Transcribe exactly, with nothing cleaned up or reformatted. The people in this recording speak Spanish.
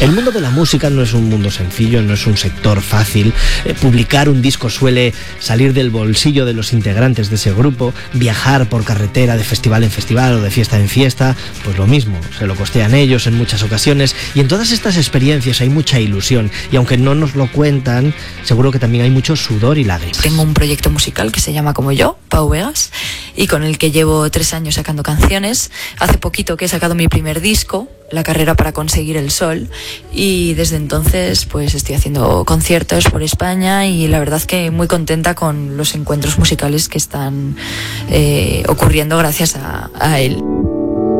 El mundo de la música no es un mundo sencillo, no es un sector fácil. Eh, publicar un disco suele salir del bolsillo de los integrantes de ese grupo, viajar por carretera de festival en festival o de fiesta en fiesta, pues lo mismo, se lo costean ellos en muchas ocasiones, y en todas estas experiencias hay mucha ilusión, y aunque no nos lo cuentan, seguro que también hay mucho sudor y lágrimas. Tengo un proyecto musical que se llama Como Yo, Pau Vegas, y con el que llevo tres años sacando canciones. Hace poquito que he sacado mi primer disco, La carrera para conseguir el sol, y desde entonces pues estoy haciendo conciertos por España y la verdad que muy contenta con los encuentros musicales que están eh, ocurriendo gracias a, a él.